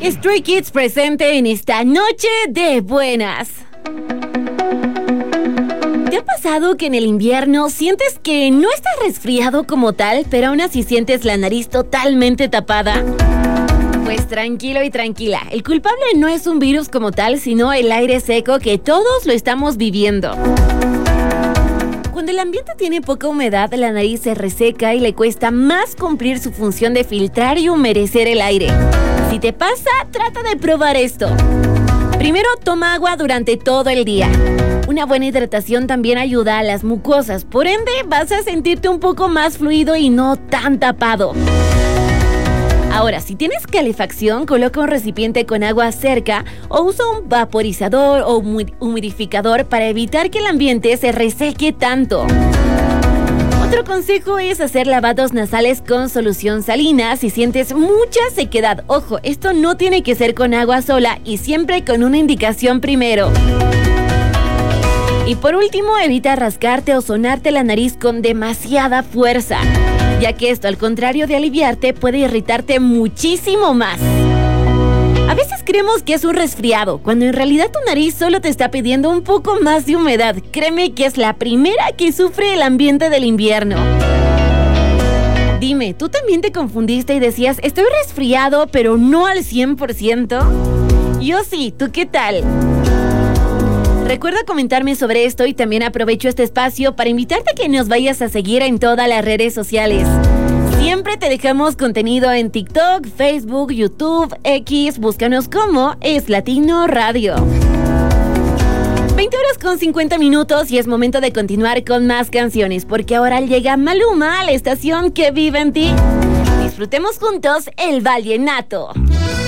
Stray Kids presente en esta noche de buenas. ¿Te ha pasado que en el invierno sientes que no estás resfriado como tal, pero aún así sientes la nariz totalmente tapada? Pues tranquilo y tranquila, el culpable no es un virus como tal, sino el aire seco que todos lo estamos viviendo. Cuando el ambiente tiene poca humedad, la nariz se reseca y le cuesta más cumplir su función de filtrar y humedecer el aire. Si te pasa, trata de probar esto. Primero, toma agua durante todo el día. Una buena hidratación también ayuda a las mucosas, por ende vas a sentirte un poco más fluido y no tan tapado. Ahora, si tienes calefacción, coloca un recipiente con agua cerca o usa un vaporizador o humidificador para evitar que el ambiente se reseque tanto. Otro consejo es hacer lavados nasales con solución salina si sientes mucha sequedad. Ojo, esto no tiene que ser con agua sola y siempre con una indicación primero. Y por último, evita rascarte o sonarte la nariz con demasiada fuerza, ya que esto, al contrario de aliviarte, puede irritarte muchísimo más. A veces creemos que es un resfriado, cuando en realidad tu nariz solo te está pidiendo un poco más de humedad. Créeme que es la primera que sufre el ambiente del invierno. Dime, ¿tú también te confundiste y decías, estoy resfriado, pero no al 100%? Yo sí, ¿tú qué tal? Recuerda comentarme sobre esto y también aprovecho este espacio para invitarte a que nos vayas a seguir en todas las redes sociales. Siempre te dejamos contenido en TikTok, Facebook, YouTube, X, búscanos como Es Latino Radio. 20 horas con 50 minutos y es momento de continuar con más canciones, porque ahora llega Maluma a la estación que vive en ti. Disfrutemos juntos el vallenato.